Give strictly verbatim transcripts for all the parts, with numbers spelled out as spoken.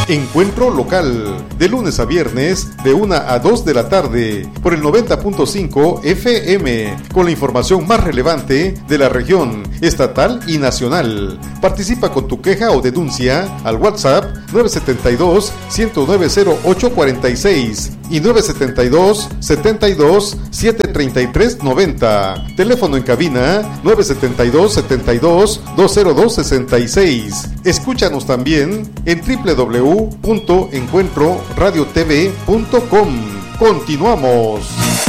Encuentro local, de lunes a viernes, de una a dos de la tarde, por el noventa punto cinco F M, con la información más relevante de la región, estatal y nacional. Participa con tu queja o denuncia al WhatsApp nueve siete dos, uno cero nueve, cero ocho cuatro seis y nueve siete dos, setenta y dos, siete treinta y tres noventa. Teléfono en cabina nueve siete dos, setenta y dos, dos cero dos sesenta y seis. Escúchanos también en doble u doble u doble u punto encuentro radio t v punto com. Continuamos.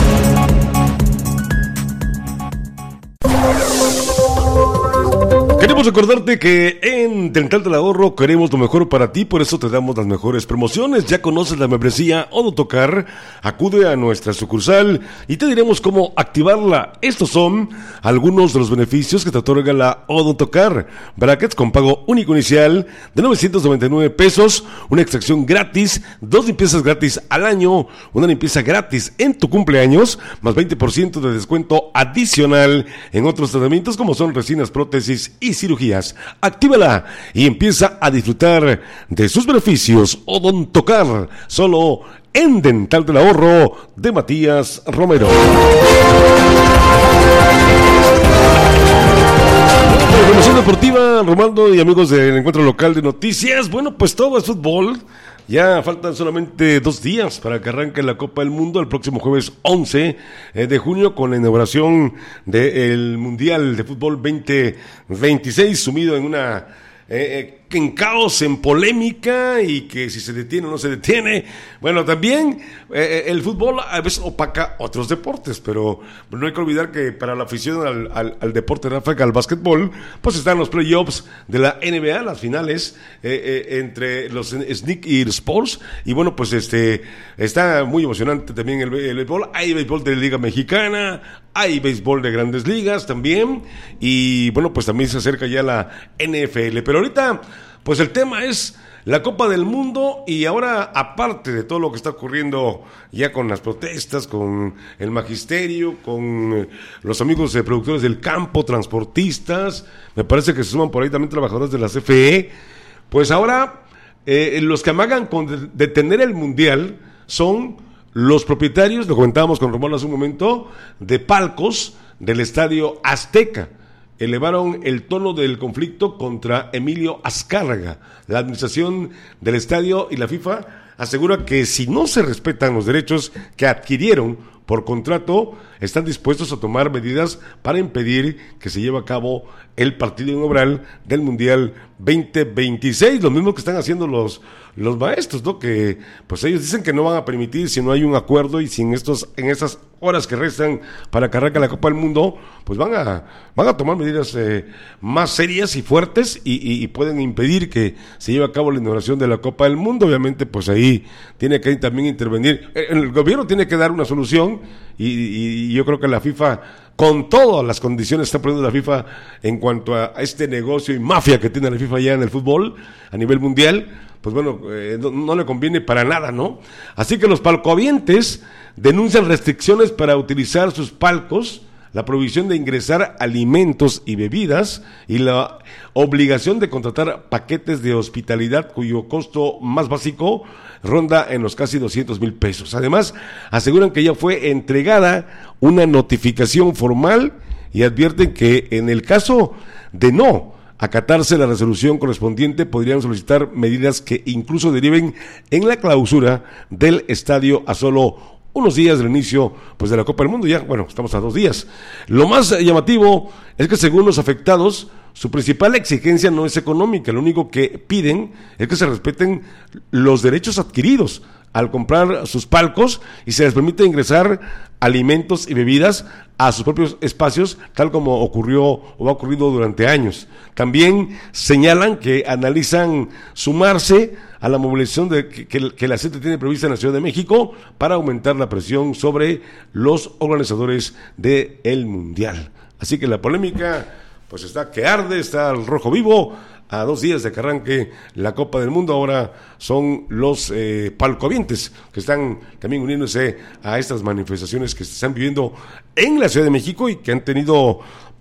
Queremos recordarte que en Dental del Ahorro queremos lo mejor para ti, por eso te damos las mejores promociones. Ya conoces la membresía Odontocar, acude a nuestra sucursal y te diremos cómo activarla. Estos son algunos de los beneficios que te otorga la Odontocar: brackets con pago único inicial de novecientos noventa y nueve pesos, una extracción gratis, dos limpiezas gratis al año, una limpieza gratis en tu cumpleaños, más veinte por ciento de descuento adicional en otros tratamientos como son resinas, prótesis y cirugías. Actívala y empieza a disfrutar de sus beneficios. Odontocar, solo en Dental del Ahorro de Matías Romero. Información deportiva, Romaldo y amigos del Encuentro Local de Noticias. Bueno, pues todo es fútbol. Ya faltan solamente dos días para que arranque la Copa del Mundo el próximo jueves once de junio con la inauguración del Mundial de Fútbol veinte veintiséis, sumido en una eh, en caos, en polémica, y que si se detiene o no se detiene. Bueno, también eh, el fútbol a veces opaca otros deportes, pero no hay que olvidar que para la afición al, al, al deporte ráfaga, al básquetbol, pues están los playoffs de la N B A, las finales eh, eh, entre los Sneak y Sports, y bueno, pues este está muy emocionante también el, el béisbol. Hay béisbol de la Liga Mexicana, hay béisbol de Grandes Ligas también, y bueno, pues también se acerca ya la N F L, pero ahorita pues el tema es la Copa del Mundo. Y ahora, aparte de todo lo que está ocurriendo ya con las protestas, con el magisterio, con los amigos de productores del campo, transportistas, me parece que se suman por ahí también trabajadores de la C F E, pues ahora eh, los que amagan con detener el Mundial son los propietarios, lo comentábamos con Román hace un momento, de palcos del Estadio Azteca. Elevaron el tono del conflicto contra Emilio Azcárraga. La administración del estadio y la FIFA asegura que si no se respetan los derechos que adquirieron por contrato, están dispuestos a tomar medidas para impedir que se lleve a cabo el partido inaugural del Mundial veinte veintiséis, lo mismo que están haciendo los, los maestros, ¿no? Que pues ellos dicen que no van a permitir si no hay un acuerdo y si en estos, en esas horas que restan para que arranque la Copa del Mundo, pues van a, van a tomar medidas eh, más serias y fuertes y, y, y pueden impedir que se lleve a cabo la inauguración de la Copa del Mundo. Obviamente, pues ahí tiene que también intervenir, el gobierno tiene que dar una solución y, y, y yo creo que la FIFA, con todas las condiciones que está poniendo la FIFA en cuanto a este negocio y mafia que tiene la FIFA ya en el fútbol a nivel mundial, pues bueno, eh, no, no le conviene para nada, ¿no? Así que los palcohabientes denuncian restricciones para utilizar sus palcos, la prohibición de ingresar alimentos y bebidas y la obligación de contratar paquetes de hospitalidad cuyo costo más básico ronda en los casi doscientos mil pesos. Además, aseguran que ya fue entregada una notificación formal y advierten que en el caso de no acatarse la resolución correspondiente, podrían solicitar medidas que incluso deriven en la clausura del estadio a solo unos días del inicio pues de la Copa del Mundo. Ya, bueno, estamos a dos días. Lo más llamativo es que según los afectados, su principal exigencia no es económica, lo único que piden es que se respeten los derechos adquiridos al comprar sus palcos y se les permite ingresar alimentos y bebidas a sus propios espacios, tal como ocurrió o ha ocurrido durante años. También señalan que analizan sumarse a la movilización de, que, que, que la C E T tiene prevista en la Ciudad de México para aumentar la presión sobre los organizadores del Mundial. Así que la polémica pues está que arde, está al rojo vivo. A dos días de que arranque la Copa del Mundo, ahora son los eh, palcohabientes que están también uniéndose a estas manifestaciones que se están viviendo en la Ciudad de México y que han tenido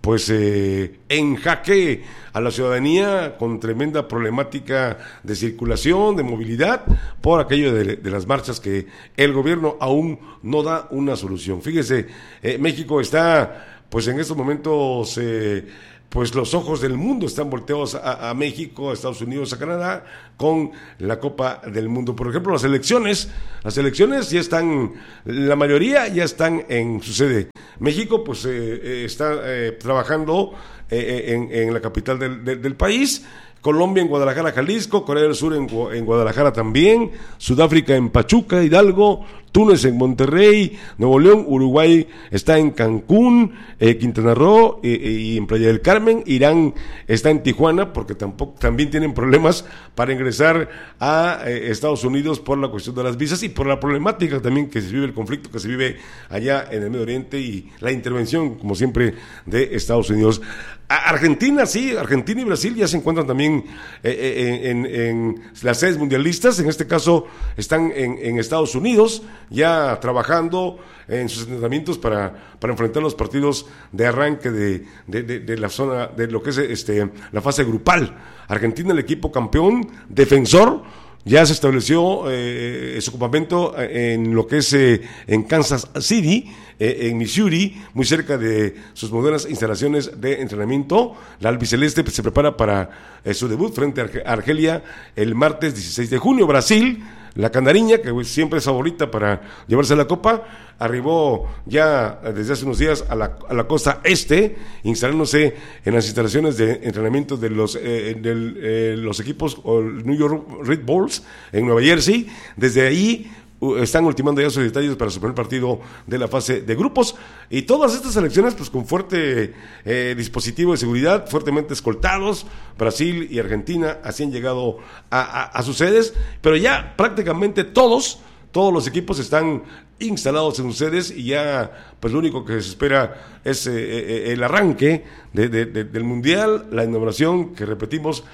pues eh, en jaque a la ciudadanía con tremenda problemática de circulación, de movilidad, por aquello de, de las marchas que el gobierno aún no da una solución. Fíjese, eh, México está pues en estos momentos... Eh, pues los ojos del mundo están volteados a, a México, a Estados Unidos, a Canadá, con la Copa del Mundo. Por ejemplo, las elecciones, las elecciones ya están, la mayoría ya están en su sede. México, pues, eh, está eh, trabajando eh, en, en la capital del, del, del país. Colombia en Guadalajara, Jalisco, Corea del Sur en, en Guadalajara también, Sudáfrica en Pachuca, Hidalgo, Túnez en Monterrey, Nuevo León, Uruguay está en Cancún, eh, Quintana Roo eh, eh, y en Playa del Carmen, Irán está en Tijuana porque tampoco también tienen problemas para ingresar a eh, Estados Unidos por la cuestión de las visas y por la problemática también que se vive, el conflicto que se vive allá en el Medio Oriente y la intervención, como siempre, de Estados Unidos. A Argentina, sí, Argentina y Brasil ya se encuentran también eh, en, en, en las sedes mundialistas, en este caso están en, en Estados Unidos, ya trabajando en sus entrenamientos para, para enfrentar los partidos de arranque de, de, de, de la zona, de lo que es este la fase grupal. Argentina, el equipo campeón, defensor, ya se estableció eh, su campamento en lo que es eh, en Kansas City, eh, en Missouri, muy cerca de sus modernas instalaciones de entrenamiento. La albiceleste se prepara para eh, su debut frente a Argelia el martes dieciséis de junio. Brasil, la canariña, que siempre es favorita para llevarse la copa, arribó ya desde hace unos días a la, a la costa este, instalándose en las instalaciones de entrenamiento de los, eh, de, eh, los equipos New York Red Bulls en Nueva Jersey. Desde ahí uh, están ultimando ya sus detalles para su primer partido de la fase de grupos, y todas estas selecciones pues con fuerte eh, dispositivo de seguridad, fuertemente escoltados. Brasil y Argentina así han llegado a, a, a sus sedes, pero ya prácticamente todos Todos los equipos están instalados en sus sedes y ya, pues lo único que se espera es eh, eh, el arranque de, de, de, del Mundial, la inauguración, que repetimos,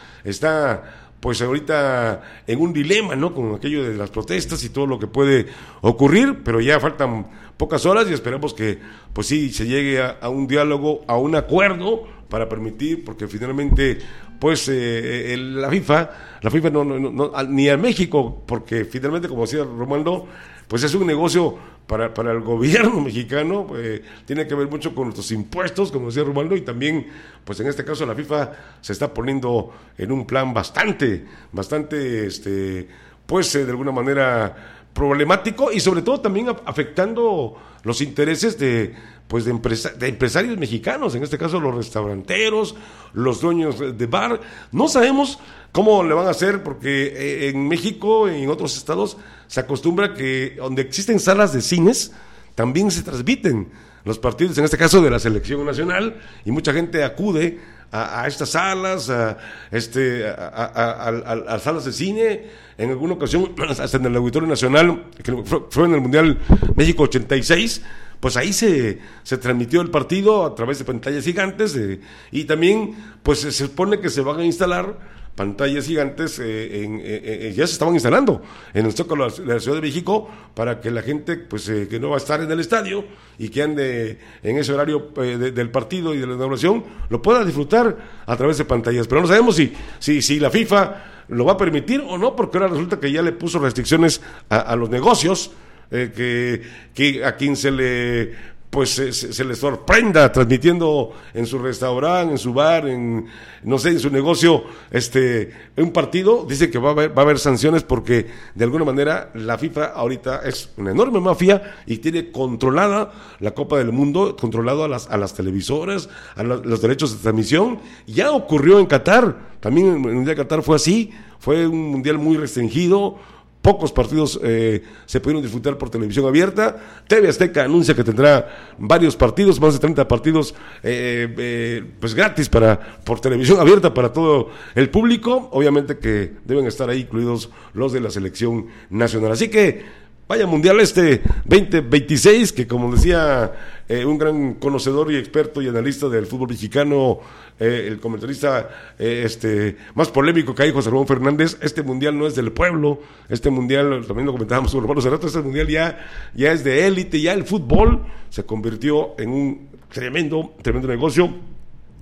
está pues ahorita en un dilema, ¿no? Con aquello de las protestas y todo lo que puede ocurrir, pero ya faltan pocas horas y esperamos que, pues sí, se llegue a, a un diálogo, a un acuerdo para permitir, porque finalmente, pues eh, el, la FIFA, la FIFA no, no, no, ni a México, porque finalmente, como decía Romualdo, pues es un negocio para, para el gobierno mexicano, eh, tiene que ver mucho con nuestros impuestos, como decía Romualdo, y también, pues en este caso la FIFA se está poniendo en un plan bastante, bastante, este, pues eh, de alguna manera problemático, y sobre todo también afectando los intereses de pues de, empresa, de empresarios mexicanos, en este caso los restauranteros, los dueños de bar. No sabemos cómo le van a hacer, porque en México y en otros estados se acostumbra que donde existen salas de cines también se transmiten los partidos, en este caso de la selección nacional, y mucha gente acude a, a estas salas, a, este, a, a, a, a, a salas de cine, en alguna ocasión hasta en el Auditorio Nacional, que fue, fue en el Mundial México ochenta y seis, pues ahí se, se transmitió el partido a través de pantallas gigantes, de, y también pues se supone que se van a instalar pantallas gigantes, eh, en, eh, eh, ya se estaban instalando en el Zócalo de la Ciudad de México, para que la gente pues eh, que no va a estar en el estadio y que ande en ese horario eh, de, del partido y de la inauguración lo pueda disfrutar a través de pantallas. Pero no sabemos si, si, si la FIFA lo va a permitir o no, porque ahora resulta que ya le puso restricciones a, a los negocios, eh, que, que a quien se le pues se, se les sorprenda transmitiendo en su restaurante, en su bar, en no sé, en su negocio, este un partido, dice que va a haber, va a haber sanciones, porque de alguna manera la FIFA ahorita es una enorme mafia y tiene controlada la Copa del Mundo, controlado a las, a las televisoras, a la, los derechos de transmisión. Ya ocurrió en Qatar, también en el Mundial de Qatar fue así, fue un mundial muy restringido. Pocos partidos eh, se pudieron disfrutar por televisión abierta. T V Azteca anuncia que tendrá varios partidos, más de treinta partidos eh, eh, pues gratis para por televisión abierta para todo el público. Obviamente que deben estar ahí incluidos los de la selección nacional. Así que vaya mundial este veinte veintiséis, que como decía eh, un gran conocedor y experto y analista del fútbol mexicano, eh, el comentarista eh, este más polémico que hay, José Ramón Fernández, este mundial no es del pueblo, este mundial, también lo comentábamos con Romano Cerrato, este mundial ya, ya es de élite, ya el fútbol se convirtió en un tremendo, tremendo negocio.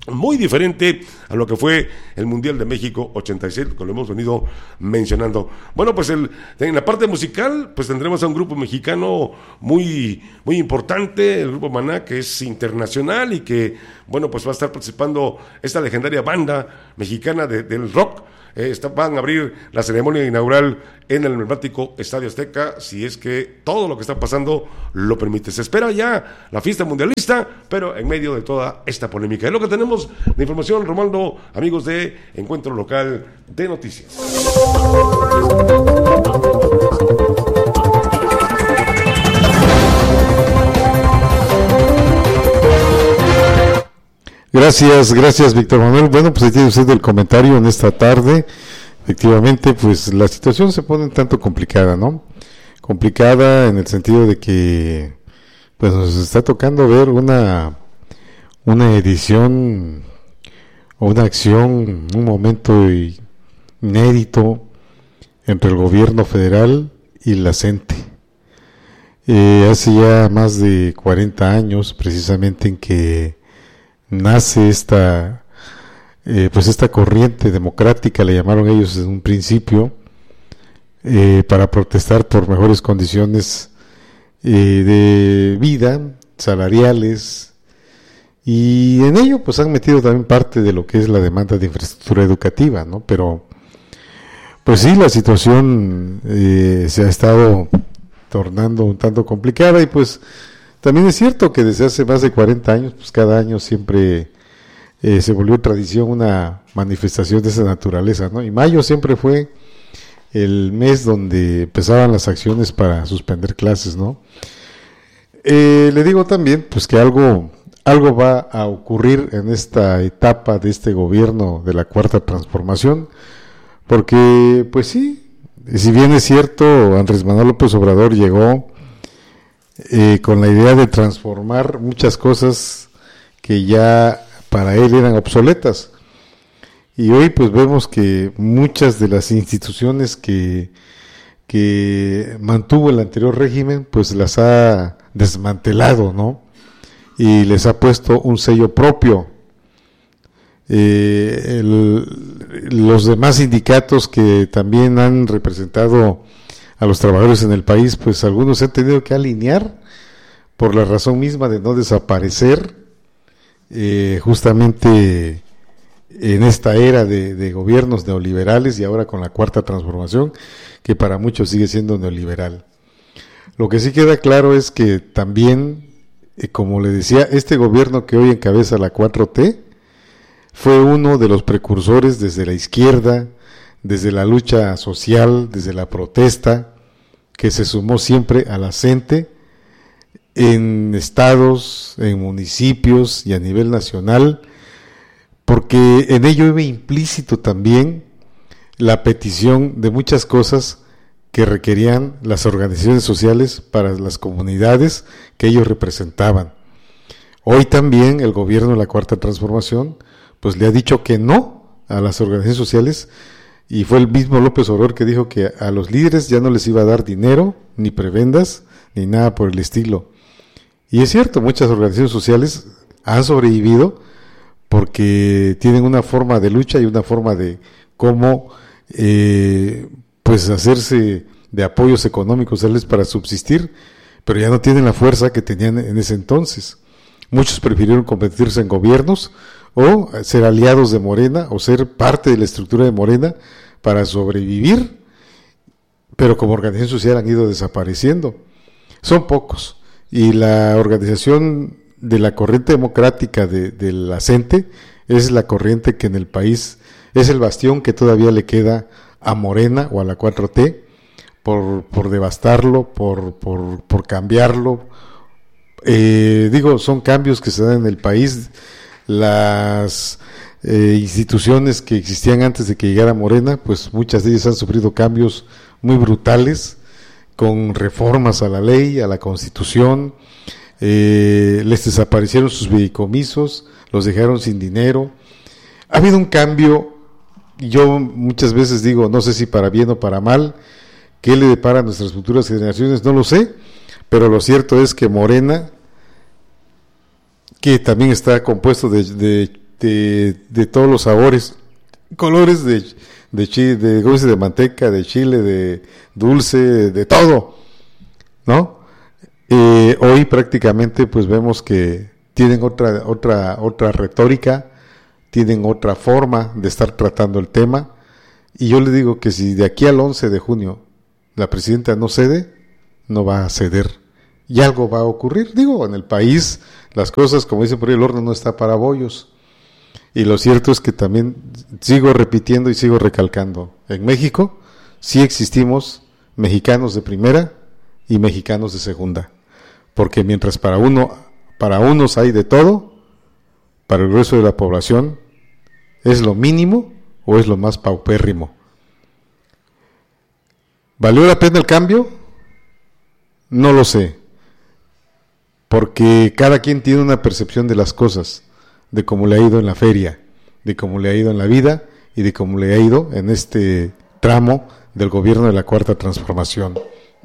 muy diferente a lo que fue el Mundial de México ochenta y seis, que lo hemos venido mencionando. Bueno, pues el, en la parte musical, pues tendremos a un grupo mexicano muy, muy importante, el grupo Maná, que es internacional y que, bueno, pues va a estar participando esta legendaria banda mexicana de, del rock. Eh, está, van a abrir la ceremonia inaugural en el emblemático Estadio Azteca, si es que todo lo que está pasando lo permite. Se espera ya la fiesta mundialista, pero en medio de toda esta polémica. Es lo que tenemos de información, Romualdo, amigos de Encuentro Local de Noticias. Gracias, gracias Víctor Manuel. Bueno, pues ahí tiene usted el comentario en esta tarde. Efectivamente, pues la situación se pone un tanto complicada, ¿no? Complicada en el sentido de que pues nos está tocando ver una una edición o una acción, un momento inédito entre el gobierno federal y la CENTE. Eh, hace ya más de cuarenta años, precisamente, en que nace esta eh, pues esta corriente democrática, le llamaron ellos en un principio, eh, para protestar por mejores condiciones eh, de vida, salariales, y en ello pues han metido también parte de lo que es la demanda de infraestructura educativa, ¿no? Pero pues sí, la situación eh, se ha estado tornando un tanto complicada, y pues también es cierto que desde hace más de cuarenta años, pues cada año siempre eh, se volvió tradición una manifestación de esa naturaleza, ¿no? Y mayo siempre fue el mes donde empezaban las acciones para suspender clases, ¿no? Eh, le digo también, pues que algo, algo va a ocurrir en esta etapa de este gobierno de la Cuarta Transformación, porque, pues sí, si bien es cierto, Andrés Manuel López Obrador llegó Eh, con la idea de transformar muchas cosas que ya para él eran obsoletas, y hoy pues vemos que muchas de las instituciones que que mantuvo el anterior régimen pues las ha desmantelado, ¿no? Y les ha puesto un sello propio. Eh, el, los demás sindicatos que también han representado a los trabajadores en el país, pues algunos se han tenido que alinear por la razón misma de no desaparecer, eh, justamente en esta era de, de gobiernos neoliberales, y ahora con la Cuarta Transformación, que para muchos sigue siendo neoliberal. Lo que sí queda claro es que también, eh, como le decía, este gobierno que hoy encabeza la cuatro T fue uno de los precursores desde la izquierda, desde la lucha social, desde la protesta, que se sumó siempre a la CENTE en estados, en municipios y a nivel nacional, porque en ello iba implícito también la petición de muchas cosas que requerían las organizaciones sociales para las comunidades que ellos representaban. Hoy también el gobierno de la Cuarta Transformación pues le ha dicho que no a las organizaciones sociales, y fue el mismo López Obrador que dijo que a los líderes ya no les iba a dar dinero, ni prebendas, ni nada por el estilo. Y es cierto, muchas organizaciones sociales han sobrevivido porque tienen una forma de lucha y una forma de cómo eh, pues hacerse de apoyos económicos para subsistir, pero ya no tienen la fuerza que tenían en ese entonces. Muchos prefirieron convertirse en gobiernos o ser aliados de Morena o ser parte de la estructura de Morena para sobrevivir, pero como organización social han ido desapareciendo. Son pocos, y la organización de la corriente democrática de, de la CENTE es la corriente que en el país es el bastión que todavía le queda a Morena o a la cuatro T por, por devastarlo, por, por, por cambiarlo. Eh, digo, son cambios que se dan en el país. Las eh, instituciones que existían antes de que llegara Morena, pues muchas de ellas han sufrido cambios muy brutales, con reformas a la ley, a la Constitución, eh, les desaparecieron sus fideicomisos, los dejaron sin dinero. Ha habido un cambio, y yo muchas veces digo, no sé si para bien o para mal, qué le depara a nuestras futuras generaciones, no lo sé, pero lo cierto es que Morena, que también está compuesto de, de de, de todos los sabores, colores de, de chile, de dulce de manteca, de chile, de dulce, de, de todo, ¿no? Eh, hoy prácticamente pues vemos que tienen otra, otra, otra retórica, tienen otra forma de estar tratando el tema, y yo le digo que si de aquí al once de junio la presidenta no cede, no va a ceder, y algo va a ocurrir. Digo, en el país las cosas, como dicen por ahí, el horno no está para bollos, y lo cierto es que también sigo repitiendo y sigo recalcando, en México sí existimos mexicanos de primera y mexicanos de segunda, porque mientras para uno, para unos hay de todo, para el grueso de la población es lo mínimo o es lo más paupérrimo. ¿Valió la pena el cambio? No lo sé, porque cada quien tiene una percepción de las cosas, de cómo le ha ido en la feria, de cómo le ha ido en la vida y de cómo le ha ido en este tramo del gobierno de la Cuarta Transformación.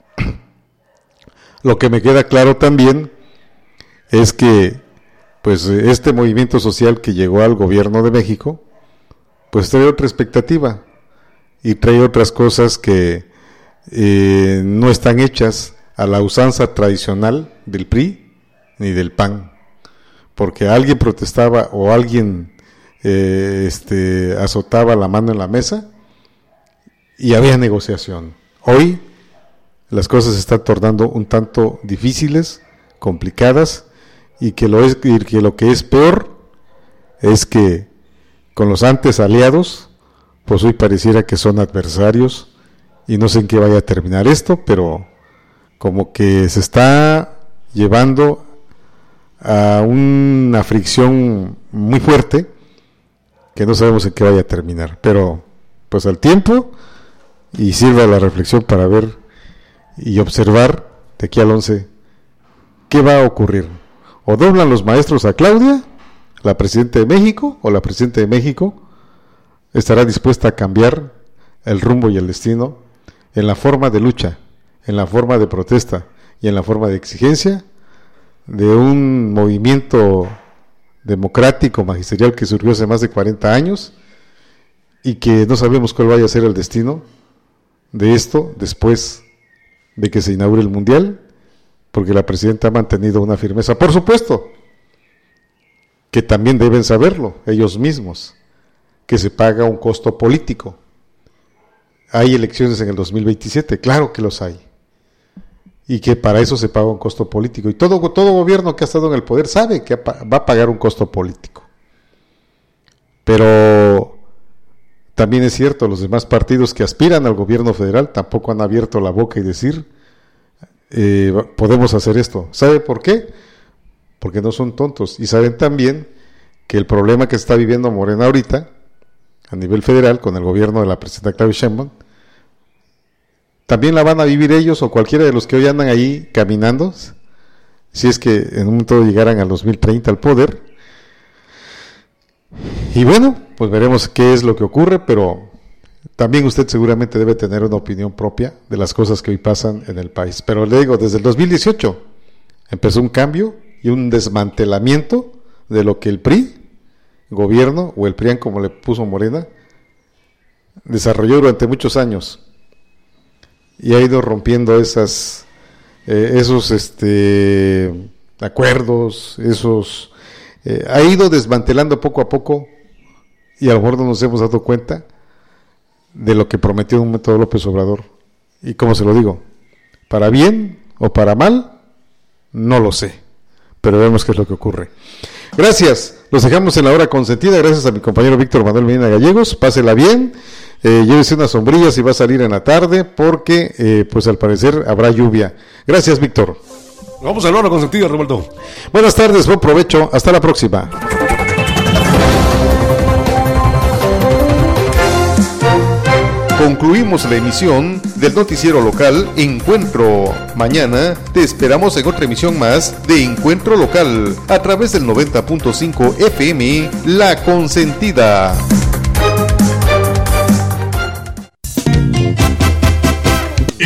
Lo que me queda claro también es que pues este movimiento social que llegó al gobierno de México pues trae otra expectativa y trae otras cosas que eh, no están hechas a la usanza tradicional del P R I ni del P A N, porque alguien protestaba o alguien eh, este, azotaba la mano en la mesa y había negociación. Hoy las cosas se están tornando un tanto difíciles, complicadas, y que lo, es, y que lo que es peor es que con los antes aliados, pues hoy pareciera que son adversarios, y no sé en qué vaya a terminar esto, pero como que se está llevando a una fricción muy fuerte, que no sabemos en qué vaya a terminar, pero pues al tiempo, y sirva la reflexión para ver y observar de aquí al once qué va a ocurrir. O doblan los maestros a Claudia, la presidenta de México, o la presidenta de México estará dispuesta a cambiar el rumbo y el destino en la forma de lucha, en la forma de protesta y en la forma de exigencia de un movimiento democrático magisterial que surgió hace más de cuarenta años y que no sabemos cuál vaya a ser el destino de esto después de que se inaugure el Mundial, porque la presidenta ha mantenido una firmeza, por supuesto, que también deben saberlo ellos mismos, que se paga un costo político. Hay elecciones en el dos mil veintisiete, claro que los hay, y que para eso se paga un costo político, y todo, todo gobierno que ha estado en el poder sabe que va a pagar un costo político. Pero también es cierto, los demás partidos que aspiran al gobierno federal tampoco han abierto la boca y decir, eh, podemos hacer esto. ¿Sabe por qué? Porque no son tontos, y saben también que el problema que está viviendo Morena ahorita, a nivel federal, con el gobierno de la presidenta Claudia Sheinbaum, también la van a vivir ellos o cualquiera de los que hoy andan ahí caminando, si es que en un momento llegaran al dos mil treinta al poder. Y bueno, pues veremos qué es lo que ocurre, pero también usted seguramente debe tener una opinión propia de las cosas que hoy pasan en el país. Pero le digo, desde el dos mil dieciocho empezó un cambio y un desmantelamiento de lo que el P R I, gobierno, o el P R I A N como le puso Morena, desarrolló durante muchos años, y ha ido rompiendo esas eh, esos este acuerdos, esos eh, ha ido desmantelando poco a poco, y a lo mejor no nos hemos dado cuenta de lo que prometió en un momento López Obrador. Y como se lo digo, para bien o para mal, no lo sé, pero vemos qué es lo que ocurre. Gracias, los dejamos en la hora consentida, gracias a mi compañero Víctor Manuel Medina Gallegos, pásela bien, eh, llévese unas sombrillas y va a salir en la tarde, porque eh, pues al parecer habrá lluvia. Gracias, Víctor. Vamos a la hora consentida, Roberto. Buenas tardes, buen provecho, hasta la próxima. Concluimos la emisión del noticiero local Encuentro. Mañana te esperamos en otra emisión más de Encuentro Local a través del noventa punto cinco F M La Consentida.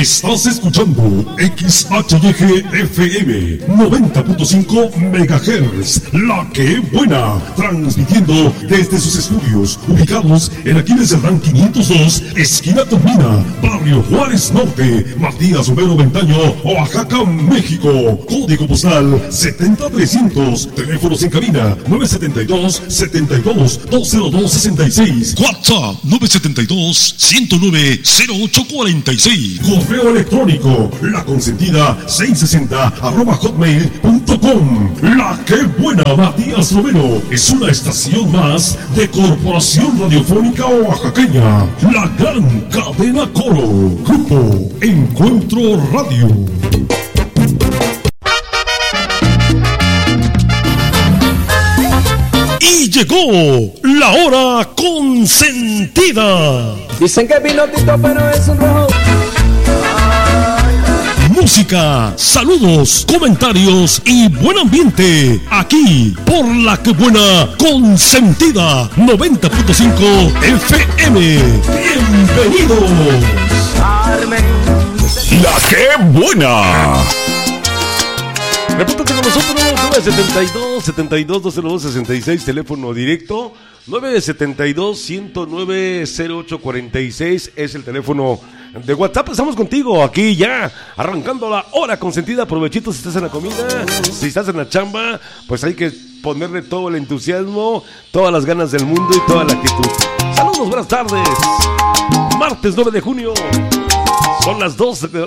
Estás escuchando X H Y G F M noventa punto cinco megahertz, La Que Buena, transmitiendo desde sus estudios ubicados en Aquiles Cerdán quinientos dos, esquina Tomina, barrio Juárez Norte, Matías Romero Ventaño, Oaxaca, México. Código postal setenta trescientos, teléfonos en cabina nueve setenta y dos, setenta y dos, doscientos dos sesenta y seis, WhatsApp nueve setenta y dos, ciento nueve, cero ocho cuarenta y seis, correo electrónico laconsentida seiscientos sesenta arroba hotmail punto com. La Que Buena, Matías Romero, es una estación más de Corporación Radiofónica Oaxaqueña, la gran cadena Coro, Grupo Encuentro Radio. Y llegó la hora consentida. Dicen que vino Tito, pero es un rojo. Música, saludos, comentarios y buen ambiente. Aquí por La Que Buena Consentida noventa punto cinco F M. Bienvenidos. La Que Buena. Repórtate con nosotros, nueve setenta y dos, setenta y dos, doscientos dos, sesenta y seis, teléfono directo, nueve setenta y dos, ciento nueve, cero ocho cuarenta y seis es el teléfono de WhatsApp. Estamos contigo aquí ya, arrancando la hora consentida. Provechito si estás en la comida, si estás en la chamba, pues hay que ponerle todo el entusiasmo, todas las ganas del mundo y toda la actitud. Saludos, buenas tardes. Martes nueve de junio, son las doce de